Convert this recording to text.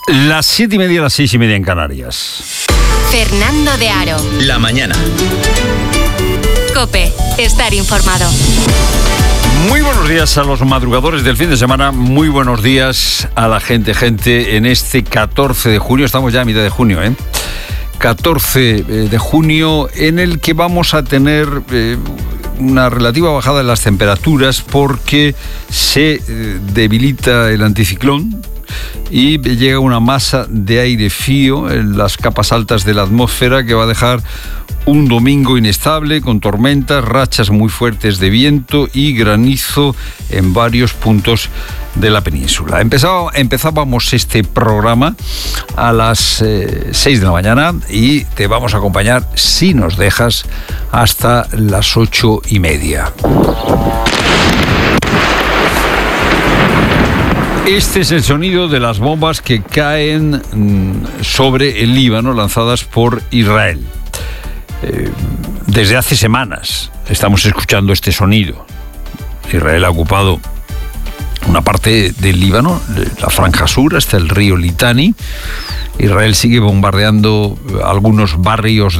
Las 7:30, las 6:30 en Canarias. Fernando de Aro. La mañana. COPE. Estar informado. Muy buenos días a los madrugadores del fin de semana. Muy buenos días a la gente en este 14 de junio. Estamos ya a mitad de junio, 14 de junio, en el que vamos a tener una relativa bajada en las temperaturas porque se debilita el anticiclón y llega una masa de aire frío en las capas altas de la atmósfera que va a dejar un domingo inestable con tormentas, rachas muy fuertes de viento y granizo en varios puntos de la península. Empezábamos este programa a las 6 de la mañana y te vamos a acompañar, si nos dejas, hasta las 8:30. Este es el sonido de las bombas que caen sobre el Líbano, lanzadas por Israel. Desde hace semanas estamos escuchando este sonido. Israel ha ocupado una parte del Líbano, la franja sur, hasta el río Litani. Israel sigue bombardeando algunos barrios